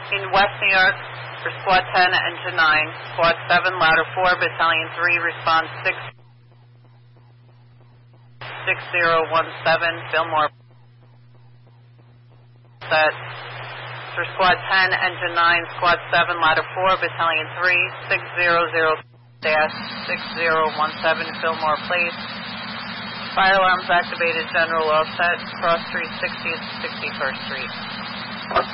In West New York, for Squad 10, Engine 9, Squad 7, Ladder 4, Battalion 3, Response 6017, Fillmore. Set. For Squad 10, Engine 9, Squad 7, Ladder 4, Battalion 3, 600-6017, Fillmore Place. Fire alarms activated, general all set, cross street 60th, 61st Street.